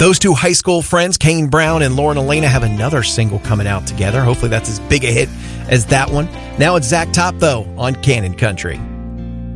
Those two high school friends, Kane Brown and Lauren Elena, have another single coming out together. Hopefully that's as big a hit as that one. Now it's Zach Top, though, on Cannon Country.